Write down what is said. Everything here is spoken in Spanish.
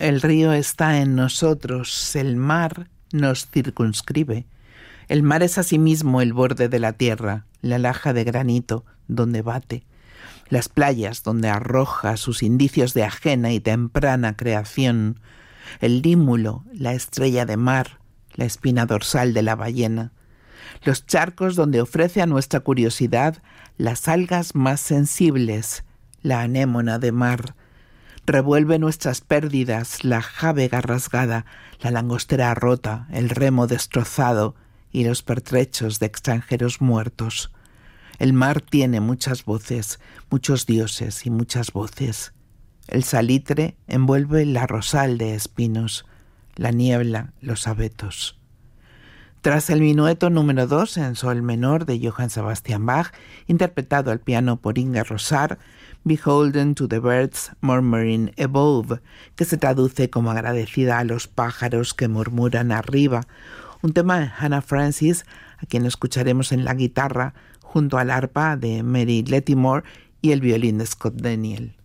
El río está en nosotros, el mar nos circunscribe. El mar es asimismo el borde de la tierra, la laja de granito donde bate, las playas donde arroja sus indicios de ajena y temprana creación, el límulo, la estrella de mar, la espina dorsal de la ballena, los charcos donde ofrece a nuestra curiosidad las algas más sensibles, la anémona de mar, revuelve nuestras pérdidas, la jávega rasgada, la langostera rota, el remo destrozado y los pertrechos de extranjeros muertos. El mar tiene muchas voces, muchos dioses y muchas voces. El salitre envuelve la rosal de espinos, la niebla los abetos. Tras el minueto número 2 en sol menor de Johann Sebastian Bach, interpretado al piano por Inge Rosar, Beholden to the Birds Murmuring Above, que se traduce como agradecida a los pájaros que murmuran arriba, un tema de Hannah Francis, a quien escucharemos en la guitarra junto al arpa de Mary Lettimore y el violín de Scott Daniel.